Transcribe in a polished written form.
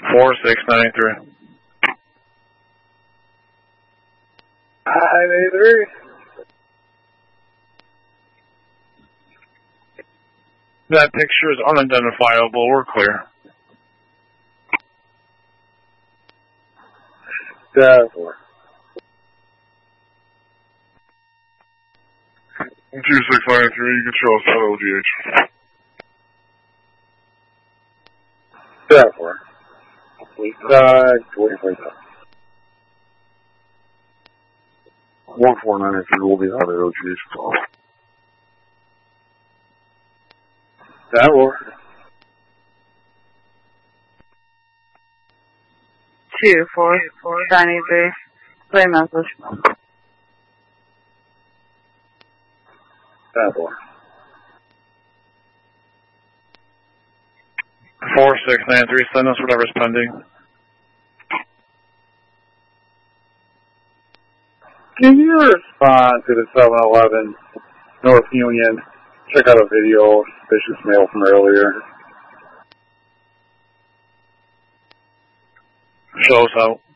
4693. Hi, 83. That picture is unidentifiable. We're clear. Data 4. 2693, you can show us that LGH. Data 4. Side 44. 1493 will be out of LGH. Data 4. 2493. Play message. Data 4. 4693, send us whatever's pending. Can you respond to the 7-Eleven North Union? Check out a video, suspicious mail from earlier. Show us out.